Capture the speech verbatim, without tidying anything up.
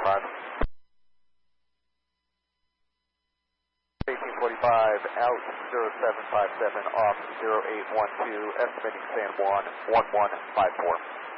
forty-five. eighteen forty-five, out zero seven five seven, off zero eight one two, estimating San Juan one one five four.